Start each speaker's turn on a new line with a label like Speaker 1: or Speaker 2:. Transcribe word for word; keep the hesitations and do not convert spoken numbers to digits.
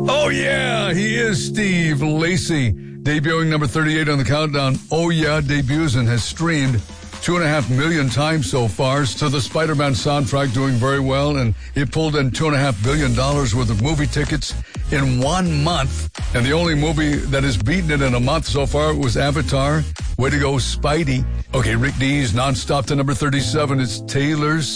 Speaker 1: Oh, yeah, he is Steve Lacy. Debuting number thirty-eight on the countdown. Oh, yeah, debuts and has streamed two and a half million times so far. So the Spider-Man soundtrack doing very well, and it pulled in two and a half billion dollars worth of movie tickets in one month. And the only movie that has beaten it in a month so far was Avatar. Way to go, Spidey. Okay, Rick Dees, nonstop to number thirty-seven. It's Taylor's